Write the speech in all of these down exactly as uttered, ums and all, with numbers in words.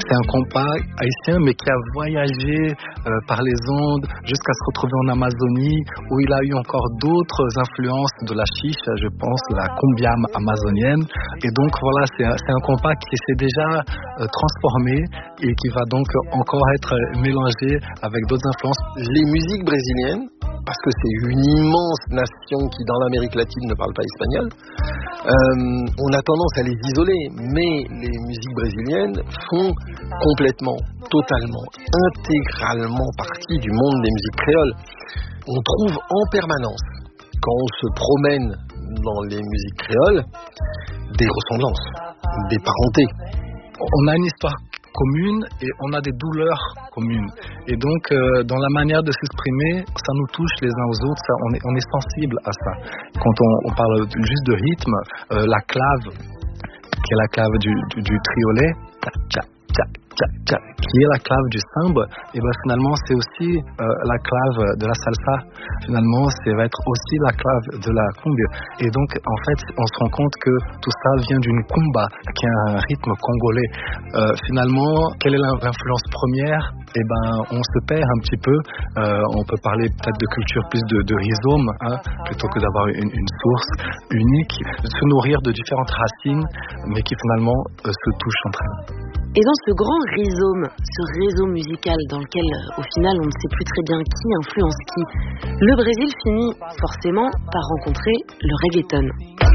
c'est un compas haïtien, mais qui a voyagé euh, par les ondes jusqu'à se retrouver en Amazonie, où il a eu encore d'autres influences de la chiche, je pense, la cumbia amazonienne. Et donc voilà, c'est un, c'est un compas qui s'est déjà euh, transformé et qui va donc encore être mélangé avec d'autres influences. Les musiques brésiliennes, parce que c'est une immense nation qui, dans l'Amérique latine, ne parle pas espagnol, euh, on a tendance à les isoler, mais les musiques brésiliennes font complètement, totalement, intégralement partie du monde des musiques créoles. On trouve en permanence, quand on se promène dans les musiques créoles, des ressemblances, des parentés. On a une histoire commune et on a des douleurs communes. Et donc, euh, dans la manière de s'exprimer, ça nous touche les uns aux autres, ça, on, est, on est sensible à ça. Quand on, on parle juste de rythme, euh, la clave, qui est la clave du, du, du triolet, tcha, tcha, tcha, tcha, qui est la clave du sambre, et ben finalement c'est aussi euh, la clave de la salsa. Finalement, ça va être aussi la clave de la cumbia. Et donc, en fait, on se rend compte que tout ça vient d'une kumba, qui est un rythme congolais. Euh, finalement, quelle est l'influence première? Eh ben, on se perd un petit peu. Euh, on peut parler peut-être de culture plus de, de rhizome, hein, plutôt que d'avoir une, une source unique, de se nourrir de différentes racines, mais qui finalement euh, se touchent entre elles. Et dans ce grand rhizome, ce réseau musical dans lequel, au final, on ne sait plus très bien qui influence qui, le Brésil finit forcément par rencontrer le reggaeton.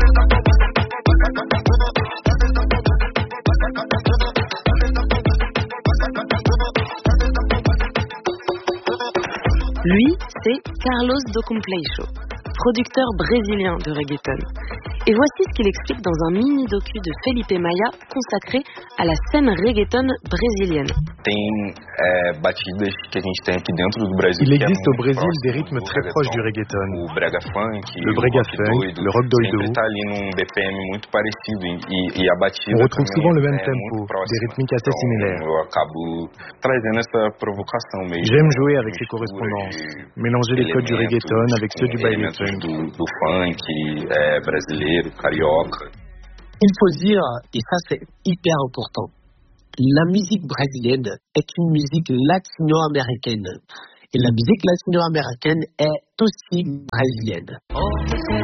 Lui, c'est Carlos do Compleixo, producteur brésilien de reggaeton. Et voici ce qu'il explique dans un mini-docu de Felipe Maia consacré à la scène reggaeton brésilienne. Il existe au Brésil des rythmes très proches du reggaeton. Le brega funk, le rock doido. On retrouve souvent le même tempo, des rythmiques assez similaires. J'aime jouer avec ces correspondances, mélanger les codes du reggaeton avec ceux du baile funk. Il faut dire, et ça c'est hyper important, la musique brésilienne est une musique latino-américaine. Et la musique latino-américaine est aussi brésilienne.